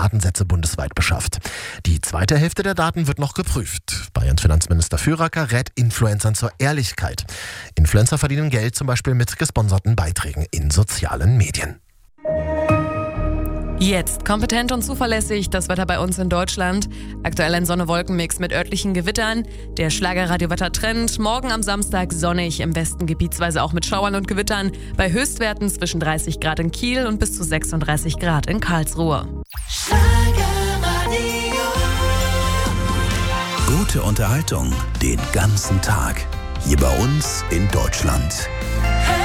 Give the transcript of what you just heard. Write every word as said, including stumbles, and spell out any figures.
Datensätze bundesweit beschafft. Die zweite Hälfte der Daten wird noch geprüft. Bayerns Finanzminister Füracker rät Influencern zur Ehrlichkeit. Influencer verdienen Geld zum Beispiel mit gesponserten Beiträgen in sozialen Medien. Jetzt kompetent und zuverlässig das Wetter bei uns in Deutschland. Aktuell ein Sonne-Wolken-Mix mit örtlichen Gewittern. Der Schlagerradio-Wetter-Trend. Morgen am Samstag sonnig, im Westen gebietsweise auch mit Schauern und Gewittern. Bei Höchstwerten zwischen dreißig Grad in Kiel und bis zu sechsunddreißig Grad in Karlsruhe. Gute Unterhaltung den ganzen Tag. Hier bei uns in Deutschland.